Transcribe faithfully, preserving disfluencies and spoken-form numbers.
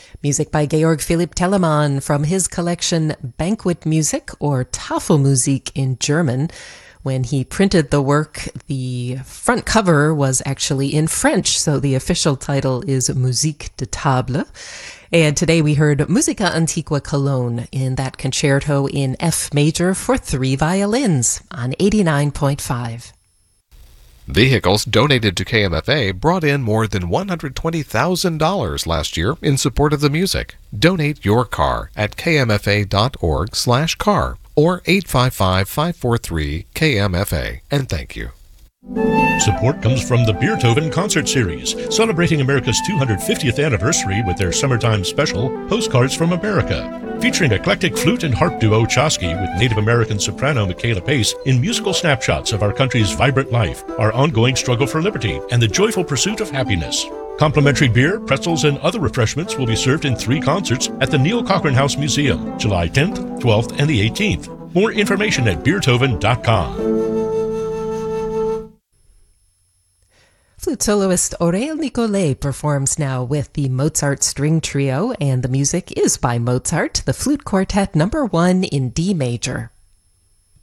Music by Georg Philipp Telemann from his collection Banquet Music, or Tafelmusik in German. When he printed the work, the front cover was actually in French, so the official title is Musique de Table. And today we heard Musica Antiqua Cologne in that concerto in F major for three violins on eighty-nine point five. Vehicles donated to K M F A brought in more than one hundred twenty thousand dollars last year in support of the music. Donate your car at kmfa.org slash car or eight five five, five four three, K M F A. And thank you. Support comes from the Beethoven Concert Series, celebrating America's two hundred fiftieth anniversary with their summertime special, Postcards from America. Featuring eclectic flute and harp duo Chosky with Native American soprano Michaela Pace in musical snapshots of our country's vibrant life, our ongoing struggle for liberty, and the joyful pursuit of happiness. Complimentary beer, pretzels, and other refreshments will be served in three concerts at the Neil Cochran House Museum, July tenth, twelfth, and the eighteenth. More information at beethoven dot com. Flute soloist Aurélie Nicolet performs now with the Mozart String Trio, and the music is by Mozart, the Flute Quartet number one in D major.